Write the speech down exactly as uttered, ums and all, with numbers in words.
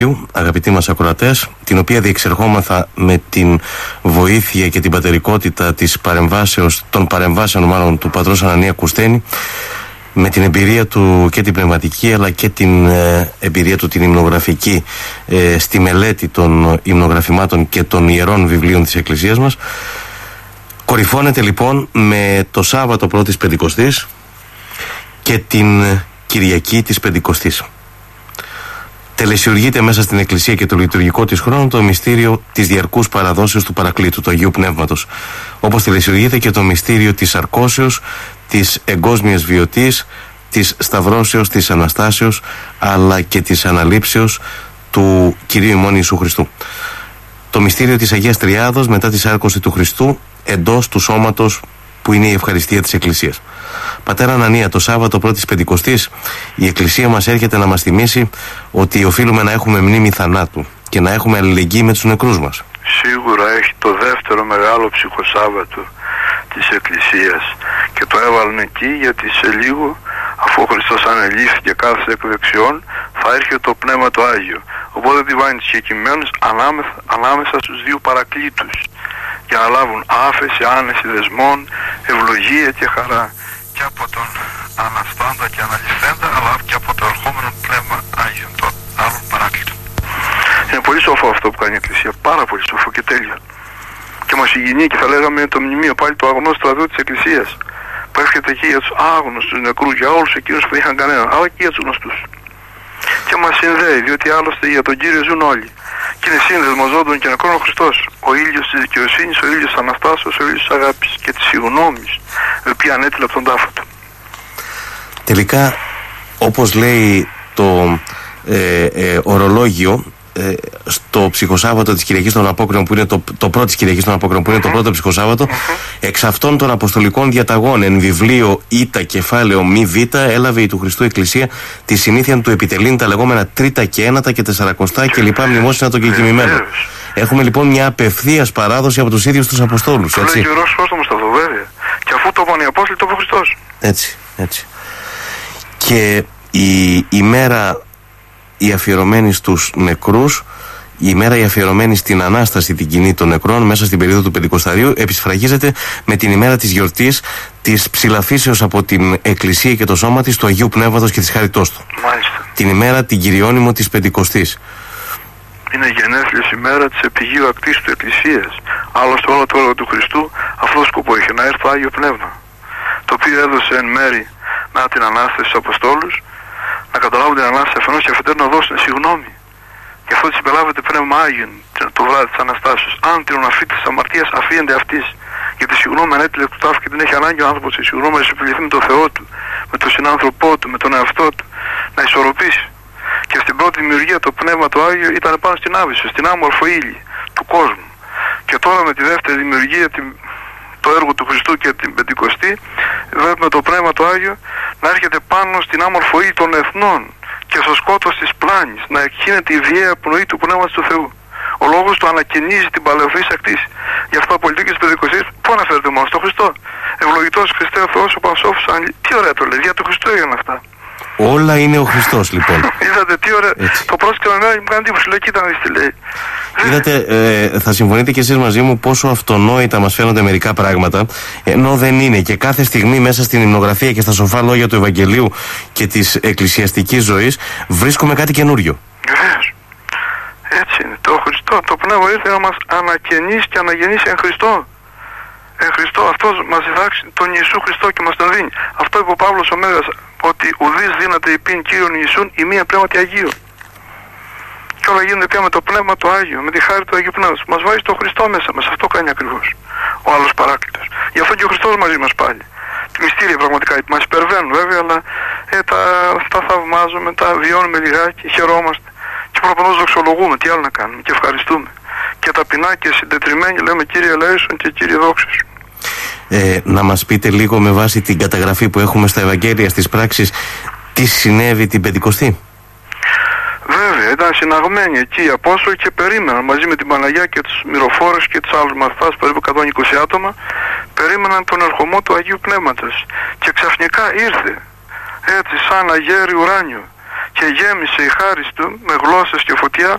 Αγαπητοί μας ακροατές, την οποία διεξερχόμαθα με την βοήθεια και την πατερικότητα της παρεμβάσεως, των παρεμβάσεων μάλλον του πατρός Ανανία Κουστένη, με την εμπειρία του και την πνευματική αλλά και την ε, εμπειρία του την υμνογραφική ε, στη μελέτη των υμνογραφημάτων και των ιερών βιβλίων της Εκκλησίας μας. Κορυφώνεται λοιπόν με το Σάββατο πρώτης Πεντηκοστής και την Κυριακή της Πεντηκοστής. Τελεσιουργείται μέσα στην Εκκλησία και το λειτουργικό της χρόνου το μυστήριο της διαρκούς παραδόσεως του Παρακλήτου, του Αγίου Πνεύματος. Όπως τελεσιουργείται και το μυστήριο της Αρκώσεως, της εγκόσμιας βιωτής, της Σταυρώσεως, της Αναστάσεως, αλλά και της Αναλήψεως του Κυρίου ημών Ιησού Χριστού. Το μυστήριο της Αγίας Τριάδος μετά τη σάρκωση του Χριστού εντός του σώματος που είναι η ευχαριστία της Εκκλησίας. Πατέρα Ανανία, το Σάββατο πρώτης Πεντηκοστής η Εκκλησία μας έρχεται να μας θυμίσει ότι οφείλουμε να έχουμε μνήμη θανάτου και να έχουμε αλληλεγγύη με τους νεκρούς μας. Σίγουρα έχει το δεύτερο μεγάλο ψυχοσάββατο της Εκκλησίας και το έβαλαν εκεί γιατί σε λίγο, αφού ο Χριστός ανελήφθηκε κάθεσε εκ δεξιών, θα έρχεται το Πνεύμα το Άγιο. Οπότε τη βάνει συγκεκριμένους ανάμεσα, ανάμεσα στους δύο παρακλήτους για να λάβουν άφεση, άνεση δεσμών, ευλογία και χαρά και από τον Αναστάντα και Αναλυθέντα αλλά και από το ερχόμενο Πνεύμα Άγιον, το άλλο παράκλητο. Είναι πολύ σοφό αυτό που κάνει η Εκκλησία, πάρα πολύ σοφό και τέλειο. Και μας υγιεινεί και θα λέγαμε το μνημείο πάλι του αγνώστου στρατού της Εκκλησίας που έρχεται εκεί για τους άγνωστους νεκρούς, για όλους εκείνους που είχαν κανέναν, αλλά και για τους γνωστούς. Και μας συνδέει, διότι άλλωστε για τον Κύριο ζουν όλοι. Και είναι σύνδεσμος ζώντων και νεκρών ο Χριστός. Ο ήλιος της δικαιοσύνης, ο ήλιος της Αναστάσεως, ο ήλιος της αγάπης και της συγγνώμης, η οποία ανέτειλε από τον τάφο του. Τελικά, όπως λέει το ε, ε, ορολόγιο, Ε, στο ψυχοσάββατο της Κυριακής των Απόκριων που είναι το, το πρώτο της Κυριακής των Απόκριων που είναι το πρώτο ψυχοσάββατο, εξ αυτών των αποστολικών διαταγών εν βιβλίο Ήτα κεφάλαιο μη β έλαβε η του Χριστού Εκκλησία τη συνήθεια του επιτελήν τα λεγόμενα τρίτα και ένατα και τεσσαρακοστά και λοιπά μνημόσυνα των κεκοιμημένων. Έχουμε λοιπόν μια απευθείας παράδοση από τους ίδιους τους Αποστόλους. Το λέει και ο Ρώσος Πρόστομος στα βέβαια. Και αφού το είπαν οι Απόστολοι, το είπε ο Χριστός. Έτσι, έτσι. Και η ημέρα η αφιερωμένη στους νεκρούς, η ημέρα η αφιερωμένη στην Ανάσταση την κοινή των νεκρών μέσα στην περίοδο του Πεντηκοσταρίου επισφραγίζεται με την ημέρα της γιορτής της ψηλαφήσεως από την Εκκλησία και το σώμα της του Αγίου Πνεύματος και της Χαριτός του. Μάλιστα. Την ημέρα την κυριώνυμο της Πεντηκοστής. Είναι γενέθλιος ημέρα της επιγείου ακτής του Εκκλησίας. Άλλωστε όλο το έργο του Χριστού αυτό σκοπό είχε, να έρθει το Άγιο Πνεύμα, το οποίο έδωσε εν μέρη να την Ανάσταση στους Αποστόλους, να καταλάβουν την Ανάσταση αφενός και αφετέρου να δώσουν συγγνώμη. Γι' αυτό της υπελάβεται Πνεύμα Άγιον το βράδυ της Αναστάσεως. Αν την οναφείτε της αμαρτίας, αφίενται αυτής. Γιατί συγγνώμη ανέτειλε του τάφου και την έχει ανάγκη ο άνθρωπος η συγγνώμη να συμπληθεί με τον Θεό του, με τον συνάνθρωπό του, με τον εαυτό του, να ισορροπήσει. Και στην πρώτη δημιουργία το Πνεύμα το Άγιο ήταν πάνω στην Άβυσσο, στην άμορφο ύλη του κόσμου. Και τώρα με τη δεύτερη δημιουργία, την το έργο του Χριστού και την Πεντηκοστή, βλέπουμε το Πνεύμα το Άγιο να έρχεται πάνω στην άμορφο ύλη των εθνών και στο σκότος της πλάνης να εκχύνεται η βιαία πνοή του Πνεύματος του Θεού. Ο λόγος του ανακαινίζει την παλαιοφύση ακτής. Γι' αυτό η πολιτική της Πεντηκοστής πού αναφέρεται μόνο? Στο Χριστό. Ευλογητός Χριστέ ο Θεός ο Πανσόφος Αγγλί. Τι ωραία το λέει, για το Χριστό έγιναν αυτά. Όλα είναι ο Χριστός λοιπόν. Είδατε τι ωραία. Έτσι. Το πρόσκειρο με μου κάνει εντύπωση, λέει, κοίτα να δεις τι λέει. Είδατε, ε, θα συμφωνείτε και εσείς μαζί μου πόσο αυτονόητα μας φαίνονται μερικά πράγματα, ενώ δεν είναι. Και κάθε στιγμή μέσα στην υμνογραφία και στα σοφά λόγια του Ευαγγελίου και της εκκλησιαστικής ζωής βρίσκουμε κάτι καινούριο. Βεβαίως. Έτσι είναι. Το Χριστό, το Πνεύμα ήρθε να μας ανακαινήσει και αναγεννήσει εν Χριστώ. Εν Χριστώ, αυτός μας διδάξει τον Ιησού Χριστό και μας τον δίνει. Αυτό είπε ο Παύλος ο Μέγας, ότι ουδείς δύναται υπήν Κύριον Ιησούν η μία πνεύματι Αγίου. Και όλα γίνονται πια με το Πνεύμα το Άγιο, με τη χάρη του Αγίου Πνεύματος. Μας βάζει το Χριστό μέσα μας, αυτό κάνει ακριβώς ο άλλος παράκλητος. Γι' αυτό και ο Χριστός μαζί μας πάλι. Τη μυστήρια πραγματικά, μας υπερβαίνουν βέβαια, αλλά ε, τα, τα θαυμάζουμε, τα βιώνουμε λιγάκι, χαιρόμαστε. Και προπαντός δοξολογούμε, τι άλλο να κάνουμε, και ευχαριστούμε. Και ταπεινά και συντετριμένοι λέμε Κύριε ελέησον και Κύριε δόξα σου. Ε, να μας πείτε λίγο με βάση την καταγραφή που έχουμε στα Ευαγγέλια, στις πράξεις, τι συνέβη την Πεντηκοστή. Βέβαια, ήταν συναγμένοι εκεί οι Απόστολοι και περίμεναν μαζί με την Παναγιά και τους μυροφόρους και τους άλλους μαθητάς, περίπου εκατόν είκοσι άτομα, περίμεναν τον ερχομό του Αγίου Πνεύματος. Και ξαφνικά ήρθε, έτσι σαν αγέρι ουράνιο, και και γέμισε η χάρις του με γλώσσες και φωτιά